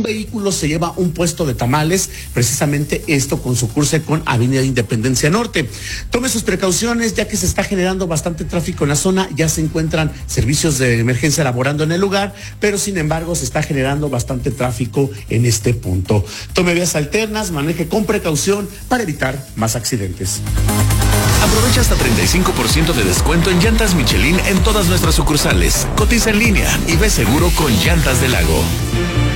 vehículo se lleva un puesto de tamales, precisamente esto con su curso con Avenida Independencia Norte. Tome sus precauciones ya que se está generando bastante tráfico en la zona, ya se encuentran servicios de emergencia laborando en el lugar, pero sin embargo se está generando bastante tráfico en este punto. Tome vías alternas, maneje con precaución para evitar más accidentes. Aprovecha hasta 35% de descuento en llantas Michelin en todas nuestras sucursales. Cotiza en línea y ve seguro con Llantas del Lago.